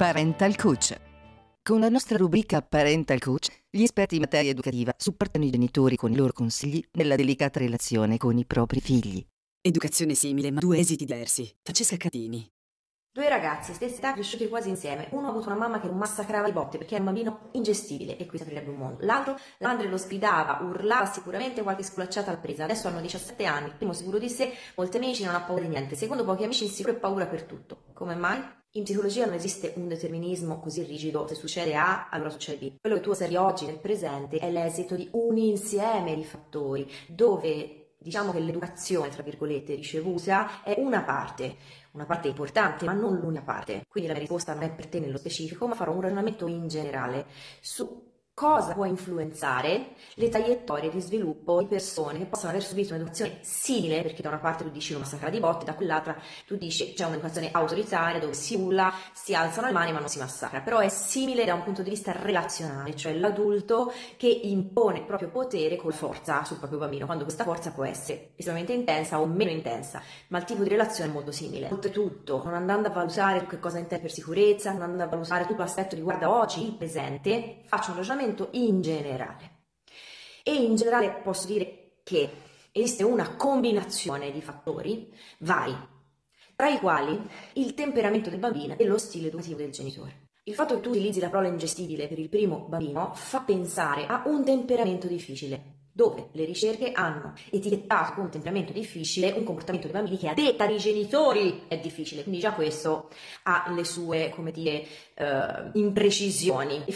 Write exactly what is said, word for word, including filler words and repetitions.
Parental Coach. Con la nostra rubrica Parental Coach, gli esperti in materia educativa supportano i genitori con i loro consigli nella delicata relazione con i propri figli. Educazione simile ma due esiti diversi. Francesca Catini. Due ragazzi, stessa età, cresciuti quasi insieme. Uno ha avuto una mamma che lo massacrava di botte perché era un bambino ingestibile e qui si aprirebbe un mondo. L'altro, la madre lo sgridava, urlava, sicuramente qualche sculacciata l'ha presa. Adesso hanno diciassette anni, il primo sicuro di sé, molti amici, non ha paura di niente. Secondo, pochi amici, insicuro e paura per tutto. Come mai? In psicologia non esiste un determinismo così rigido, se succede A, allora succede B. Quello che tu osservi oggi nel presente è l'esito di un insieme di fattori, dove diciamo che l'educazione, tra virgolette, ricevuta è una parte, una parte importante, ma non l'unica parte. Quindi la mia risposta non è per te nello specifico, ma farò un ragionamento in generale su cosa può influenzare le traiettorie di sviluppo di persone che possono aver subito un'educazione simile, perché da una parte tu dici una massacra di botte, da quell'altra tu dici c'è un'educazione autoritaria dove si urla, si alzano le mani ma non si massacra, però è simile da un punto di vista relazionale, cioè l'adulto che impone il proprio potere con forza sul proprio bambino, quando questa forza può essere estremamente intensa o meno intensa, ma il tipo di relazione è molto simile. Oltretutto, non andando a valutare tu che cosa intendi per sicurezza, non andando a valutare tutto l'aspetto riguarda oggi, il presente, faccio un ragionamento in generale. E in generale posso dire che esiste una combinazione di fattori vari, tra i quali il temperamento del bambino e lo stile educativo del genitore. Il fatto che tu utilizzi la parola ingestibile per il primo bambino fa pensare a un temperamento difficile, dove le ricerche hanno etichettato come temperamento difficile un comportamento dei bambini che a detta dei genitori è difficile, quindi già questo ha le sue, come dire, uh, imprecisioni.